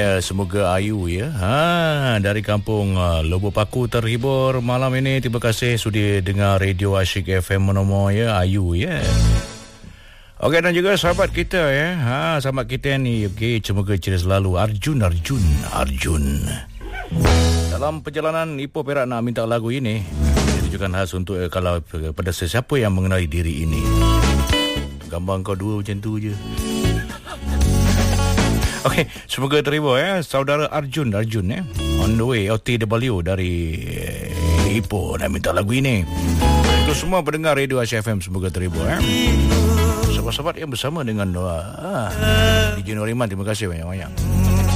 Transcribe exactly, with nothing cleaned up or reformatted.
Ya, semoga Ayu ya. Ha, dari kampung uh, Lobo Paku terhibur malam ini. Terima kasih sudi dengar Radio Asyik F M Monomo ya, Ayu ya. Okey, dan juga sahabat kita ya. Ha, sahabat kita ni okey, semoga ceria selalu. Arjun Arjun Arjun. Dalam perjalanan Ipoh Perak nak minta lagu ini, ditujukan khas untuk eh, kalau pada sesiapa yang mengenali diri ini. Gambar kau dua macam tu je. Okey, semoga terhibur ya. Saudara Arjun Arjun ya. On the way O T W dari eh, Ipoh nak minta lagu ini. Itu semua pendengar Radio Asyik F M, semoga terhibur ya. Sahabat-sahabat yang bersama dengan uh, D J Noriman, terima kasih banyak-banyak.